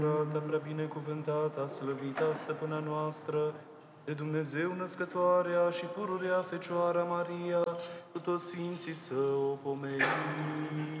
prea binecuvântata, slăvita stăpâna noastră, de Dumnezeu născătoarea și pururea Fecioara Maria, cu toți sfinții să o pomenim.